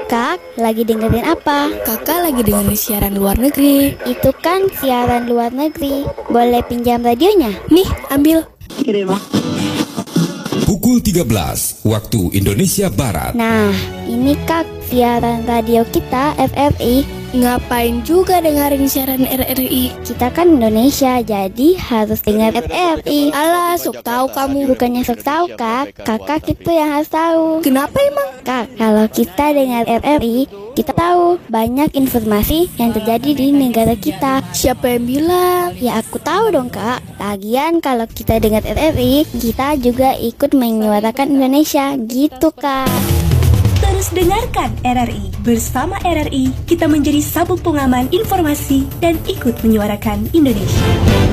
Kak, lagi dengerin apa? Kakak lagi dengerin siaran luar negeri. Itu kan siaran luar negeri. Boleh pinjam radionya? Nih, ambil. Pukul 13, waktu Indonesia Barat. Nah, ini Kak, siaran radio kita FRI. Ngapain juga dengerin siaran RRI? Kita kan Indonesia, jadi harus dengar FRI. Alah, sok tahu kamu. Bukannya sok tahu, Kak. Kakak itu yang harus tahu. Kenapa emang? Kak, kalau kita dengar RRI, kita tahu banyak informasi yang terjadi di negara kita. Siapa yang bilang? Ya aku tahu dong, Kak. Lagian kalau kita dengar RRI, kita juga ikut menyuarakan Indonesia, gitu, Kak. Terus dengarkan RRI. Bersama RRI, kita menjadi sabuk pengaman informasi dan ikut menyuarakan Indonesia.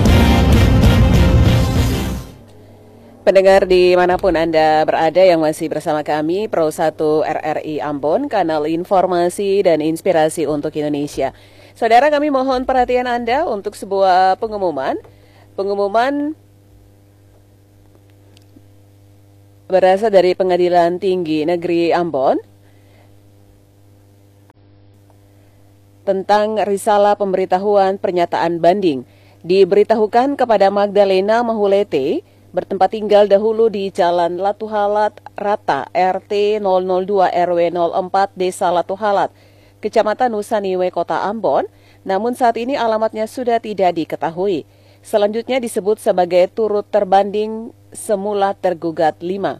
Pendengar dimanapun Anda berada yang masih bersama kami, Pro 1 RRI Ambon, kanal informasi dan inspirasi untuk Indonesia. Saudara, kami mohon perhatian Anda untuk sebuah pengumuman. Pengumuman berasal dari Pengadilan Tinggi Negeri Ambon tentang risalah pemberitahuan pernyataan banding. Diberitahukan kepada Magdalena Mahulete, bertempat tinggal dahulu di Jalan Latuhalat Rata, RT 002 RW 04 Desa Latuhalat, Kecamatan Nusaniwe, Kota Ambon, namun saat ini alamatnya sudah tidak diketahui. Selanjutnya disebut sebagai turut terbanding semula tergugat 5.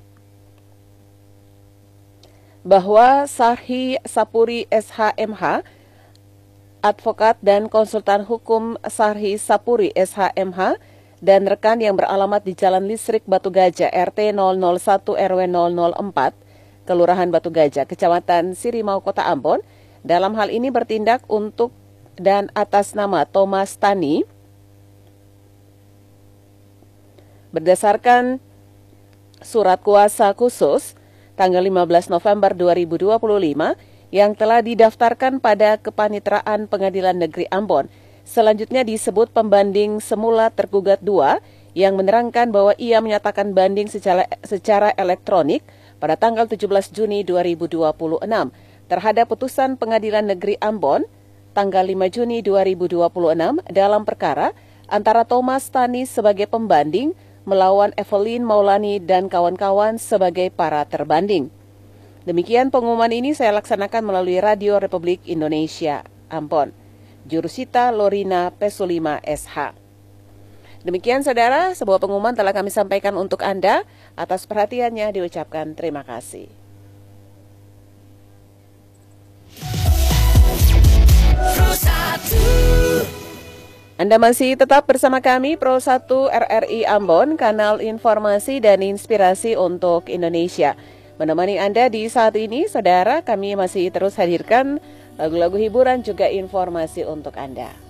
Bahwa Sarhi Sapuri SHMH, advokat dan konsultan hukum Sarhi Sapuri SHMH, dan rekan yang beralamat di Jalan Listrik Batu Gajah RT 001 RW 004, Kelurahan Batu Gajah, Kecamatan Sirimau, Kota Ambon, dalam hal ini bertindak untuk dan atas nama Thomas Tani berdasarkan surat kuasa khusus tanggal 15 November 2025 yang telah didaftarkan pada Kepanitraan Pengadilan Negeri Ambon. Selanjutnya disebut pembanding semula tergugat 2 yang menerangkan bahwa ia menyatakan banding secara elektronik pada tanggal 17 Juni 2026 terhadap putusan Pengadilan Negeri Ambon tanggal 5 Juni 2026 dalam perkara antara Thomas Tani sebagai pembanding melawan Evelyn Maulani dan kawan-kawan sebagai para terbanding. Demikian pengumuman ini saya laksanakan melalui Radio Republik Indonesia Ambon. Jurusita Lorina Pesulima SH. Demikian saudara, sebuah pengumuman telah kami sampaikan untuk Anda. Atas perhatiannya diucapkan terima kasih. Anda masih tetap bersama kami, Pro 1 RRI Ambon, kanal informasi dan inspirasi untuk Indonesia. Menemani Anda di saat ini, saudara, kami masih terus hadirkan lagu-lagu hiburan juga informasi untuk Anda.